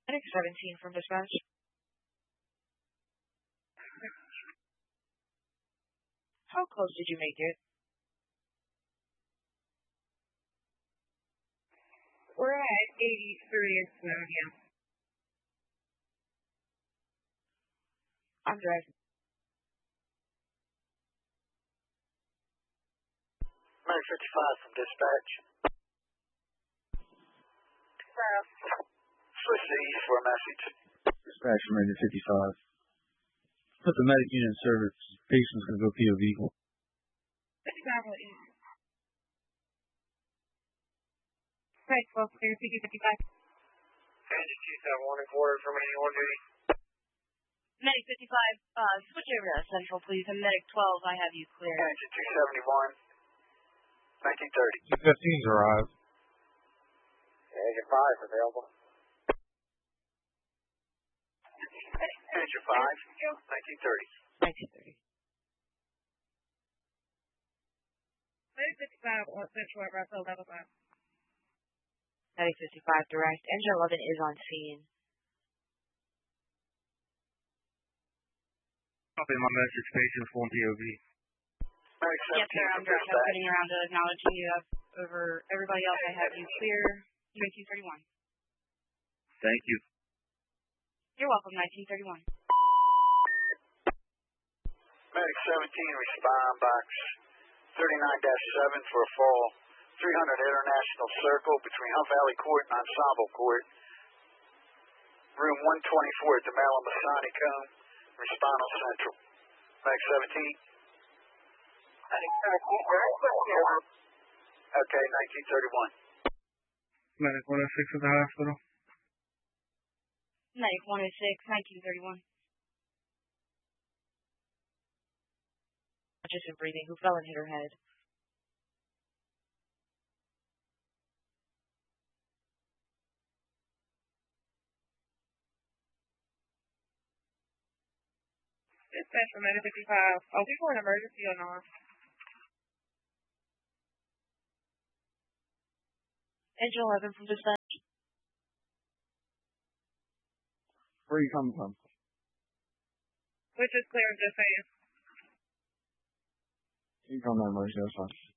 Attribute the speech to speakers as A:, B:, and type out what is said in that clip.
A: Medic 17 from dispatch. How close did you make it?
B: We're at 83 and Snowdon.
A: I'm driving.
C: Medic 55 from dispatch. Switch to east for a message.
D: Dispatch from Medic 55. Put the medic unit in service. Patient's going to go POV.
B: 55 will east. Right, 12 clear, CQ 55.
C: Engine 271 and quarter for manual on duty.
A: Medic 55, switch over to Central, please. And Medic 12, I have you clear.
C: Engine 271, 1930.
D: 15's arrived.
C: Engine 5 available. Engine 5, 1930.
A: 1930.
B: Medic 55 on Central at Russell, level 5.
A: Medic 55 direct. Engine 11 is on scene.
D: Copy my message. Patient's on POV.
C: Medic 17
A: Yes, sir. I'm
C: from
A: direct. I'm
C: dispatch.
A: getting around to acknowledging you over everybody else. I have you clear. 1931.
D: Thank you.
A: You're welcome. 1931.
C: Medic 17 respond box 39-7 for a fall 300 International Circle between Hunt Valley Court and Ensemble Court. Room 124 at the Malamasani Cone. Respond on Central. Medic 17.
E: Medic 17, very quick here.
C: Okay, 1931.
D: Medic 106 at the hospital.
A: Medic 106, 1931. Just in breathing, who fell and hit her head.
B: Dispatch from Medic 55. Are we for an emergency or not?
A: Engine 11 from dispatch.
D: Where are you coming from?
B: Which is clear, just saying.
D: You come on emergency, that's fine.